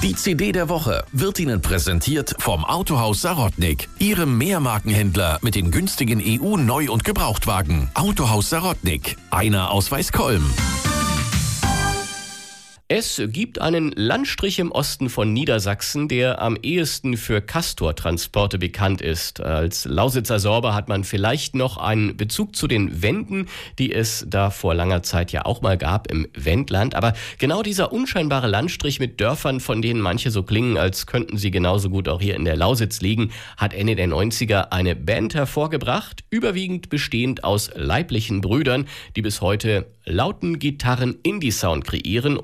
Die CD der Woche wird Ihnen präsentiert vom Autohaus Sarotnik, Ihrem Mehrmarkenhändler mit den günstigen EU-Neu- und Gebrauchtwagen. Autohaus Sarotnik, einer aus Weißkolm. Es gibt einen Landstrich im Osten von Niedersachsen, der am ehesten für Castor-Transporte bekannt ist. Als Lausitzer Sorber hat man vielleicht noch einen Bezug zu den Wenden, die es da vor langer Zeit ja auch mal gab im Wendland. Aber genau dieser unscheinbare Landstrich mit Dörfern, von denen manche so klingen, als könnten sie genauso gut auch hier in der Lausitz liegen, hat Ende der 90er eine Band hervorgebracht, überwiegend bestehend aus leiblichen Brüdern, die bis heute lauten Gitarren-Indie-Sound kreieren